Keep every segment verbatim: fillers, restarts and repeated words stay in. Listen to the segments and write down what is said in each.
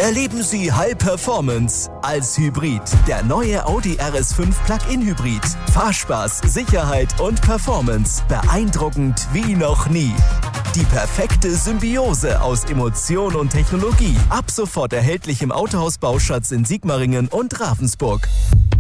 Erleben Sie High Performance als Hybrid. Der neue Audi R S fünf Plug-in Hybrid. Fahrspaß, Sicherheit und Performance. Beeindruckend wie noch nie. Die perfekte Symbiose aus Emotion und Technologie. Ab sofort erhältlich im Autohaus Bauschatz in Sigmaringen und Ravensburg.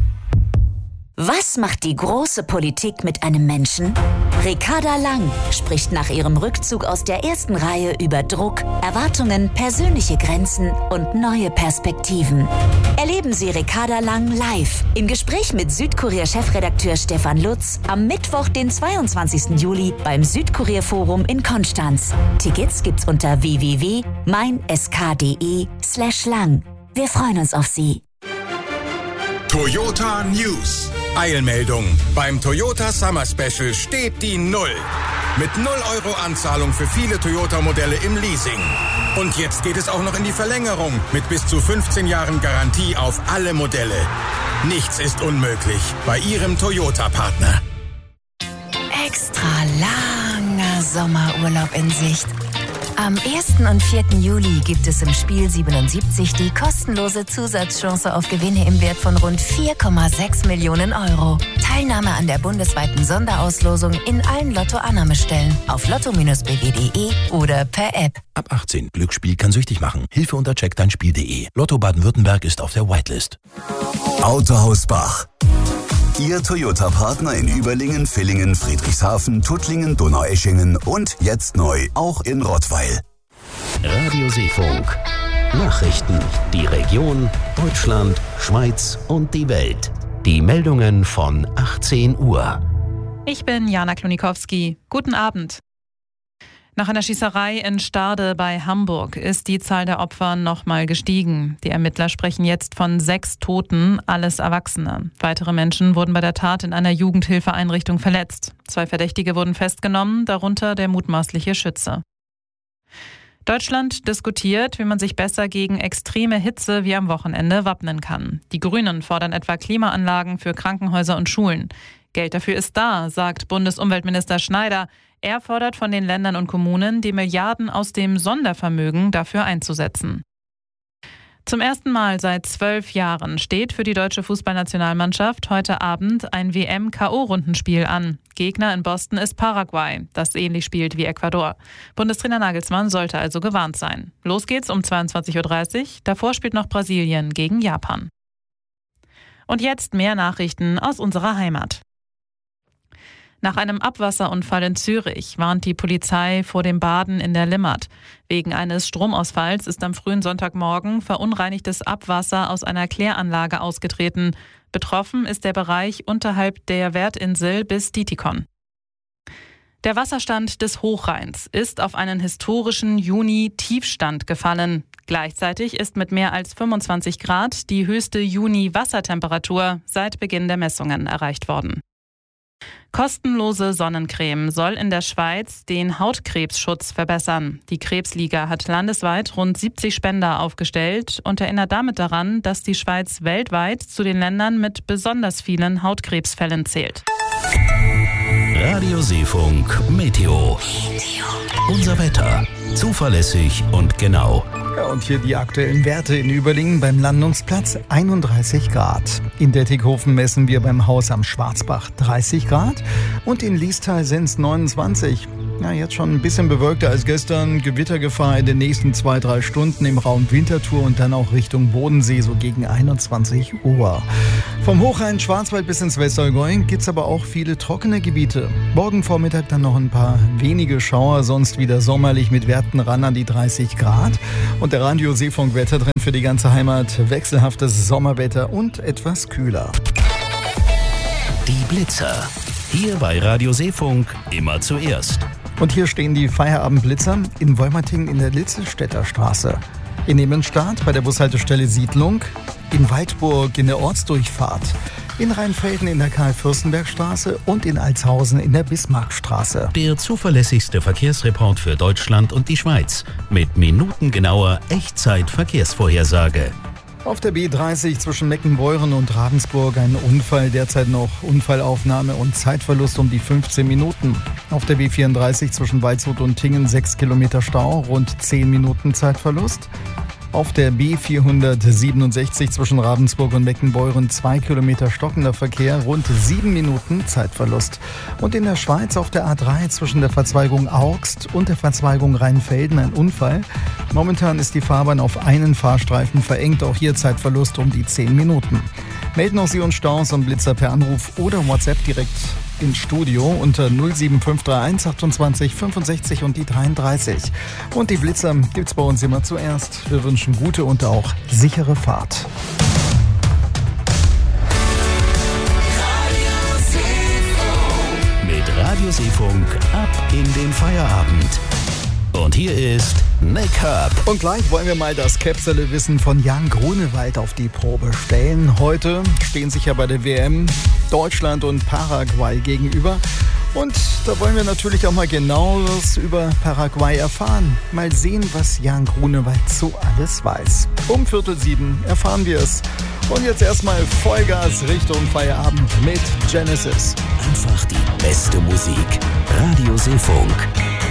Was macht die große Politik mit einem Menschen? Ricarda Lang spricht nach ihrem Rückzug aus der ersten Reihe über Druck, Erwartungen, persönliche Grenzen und neue Perspektiven. Erleben Sie Ricarda Lang live im Gespräch mit Südkurier-Chefredakteur Stefan Lutz am Mittwoch, den zweiundzwanzigsten Juli beim Südkurier-Forum in Konstanz. Tickets gibt's unter w w w punkt mein s k punkt d e slash lang. Wir freuen uns auf Sie. Toyota News. Eilmeldung. Beim Toyota Summer Special steht die Null. Mit null Euro Anzahlung für viele Toyota-Modelle im Leasing. Und jetzt geht es auch noch in die Verlängerung mit bis zu fünfzehn Jahren Garantie auf alle Modelle. Nichts ist unmöglich bei Ihrem Toyota-Partner. Extra langer Sommerurlaub in Sicht. Am ersten und vierten Juli gibt es im Spiel siebenundsiebzig die kostenlose Zusatzchance auf Gewinne im Wert von rund vier Komma sechs Millionen Euro. Teilnahme an der bundesweiten Sonderauslosung in allen Lotto-Annahmestellen auf lotto Bindestrich b w punkt d e oder per App. Ab achtzehn. Glücksspiel kann süchtig machen. Hilfe unter check dein spiel punkt d e. Lotto Baden-Württemberg ist auf der Whitelist. Autohaus Bach. Ihr Toyota-Partner in Überlingen, Villingen, Friedrichshafen, Tuttlingen, Donaueschingen und jetzt neu auch in Rottweil. Radio Seefunk. Nachrichten. Die Region, Deutschland, Schweiz und die Welt. Die Meldungen von achtzehn Uhr. Ich bin Jana Klonikowski. Guten Abend. Nach einer Schießerei in Stade bei Hamburg ist die Zahl der Opfer nochmal gestiegen. Die Ermittler sprechen jetzt von sechs Toten, alles Erwachsene. Weitere Menschen wurden bei der Tat in einer Jugendhilfeeinrichtung verletzt. Zwei Verdächtige wurden festgenommen, darunter der mutmaßliche Schütze. Deutschland diskutiert, wie man sich besser gegen extreme Hitze wie am Wochenende wappnen kann. Die Grünen fordern etwa Klimaanlagen für Krankenhäuser und Schulen. Geld dafür ist da, sagt Bundesumweltminister Schneider. Er fordert von den Ländern und Kommunen, die Milliarden aus dem Sondervermögen dafür einzusetzen. Zum ersten Mal seit zwölf Jahren steht für die deutsche Fußballnationalmannschaft heute Abend ein W M-K O-Rundenspiel an. Gegner in Boston ist Paraguay, das ähnlich spielt wie Ecuador. Bundestrainer Nagelsmann sollte also gewarnt sein. Los geht's um zweiundzwanzig Uhr dreißig. Davor spielt noch Brasilien gegen Japan. Und jetzt mehr Nachrichten aus unserer Heimat. Nach einem Abwasserunfall in Zürich warnt die Polizei vor dem Baden in der Limmat. Wegen eines Stromausfalls ist am frühen Sonntagmorgen verunreinigtes Abwasser aus einer Kläranlage ausgetreten. Betroffen ist der Bereich unterhalb der Wertinsel bis Dietikon. Der Wasserstand des Hochrheins ist auf einen historischen Juni-Tiefstand gefallen. Gleichzeitig ist mit mehr als fünfundzwanzig Grad die höchste Juni-Wassertemperatur seit Beginn der Messungen erreicht worden. Kostenlose Sonnencreme soll in der Schweiz den Hautkrebsschutz verbessern. Die Krebsliga hat landesweit rund siebzig Spender aufgestellt und erinnert damit daran, dass die Schweiz weltweit zu den Ländern mit besonders vielen Hautkrebsfällen zählt. Radio Seefunk Meteo. Unser Wetter. Zuverlässig und genau. Ja, und hier die aktuellen Werte in Überlingen beim Landungsplatz einunddreißig Grad. In Dettighofen messen wir beim Haus am Schwarzbach dreißig Grad und in Liestal sind es neunundzwanzig. Ja, jetzt schon ein bisschen bewölkter als gestern. Gewittergefahr in den nächsten zwei, drei Stunden im Raum Winterthur und dann auch Richtung Bodensee, so gegen einundzwanzig Uhr. Vom Hochrhein, Schwarzwald bis ins Westallgäu gibt es aber auch viele trockene Gebiete. Morgen Vormittag dann noch ein paar wenige Schauer, sonst wieder sommerlich mit Werten ran an die dreißig Grad. Und der Radio Seefunk Wettertrend für die ganze Heimat. Wechselhaftes Sommerwetter und etwas kühler. Die Blitzer. Hier bei Radio Seefunk immer zuerst. Und hier stehen die Feierabendblitzer in Wolmerting in der Litzelstädter Straße, in Ebenstadt bei der Bushaltestelle Siedlung, in Waldburg in der Ortsdurchfahrt, in Rheinfelden in der Karl-Fürstenberg-Straße und in Altshausen in der Bismarckstraße. Der zuverlässigste Verkehrsreport für Deutschland und die Schweiz mit minutengenauer Echtzeit-Verkehrsvorhersage. Auf der B dreißig zwischen Meckenbeuren und Ravensburg ein Unfall, derzeit noch Unfallaufnahme und Zeitverlust um die fünfzehn Minuten. Auf der B vierunddreißig zwischen Waldshut und Tingen sechs Kilometer Stau, rund zehn Minuten Zeitverlust. Auf der B vierhundertsiebenundsechzig zwischen Ravensburg und Meckenbeuren zwei Kilometer stockender Verkehr, rund sieben Minuten Zeitverlust. Und in der Schweiz auf der A drei zwischen der Verzweigung Augst und der Verzweigung Rheinfelden ein Unfall. Momentan ist die Fahrbahn auf einen Fahrstreifen verengt, auch hier Zeitverlust um die zehn Minuten. Melden auch Sie uns Staus und Blitzer per Anruf oder WhatsApp direkt ins Studio unter null sieben fünf drei eins achtundzwanzig fünfundsechzig und die dreiunddreißig. Und die Blitzer gibt's bei uns immer zuerst. Wir wünschen gute und auch sichere Fahrt. Mit Radiosefunk ab in den Feierabend. Und hier ist Nick Herb. Und gleich wollen wir mal das Käpserle-Wissen von Jan Grunewald auf die Probe stellen. Heute stehen sich ja bei der W M Deutschland und Paraguay gegenüber. Und da wollen wir natürlich auch mal genaueres über Paraguay erfahren. Mal sehen, was Jan Grunewald so alles weiß. Um Viertel sieben erfahren wir es. Und jetzt erstmal Vollgas Richtung Feierabend mit Genesis. Einfach die beste Musik. Radiosefunk.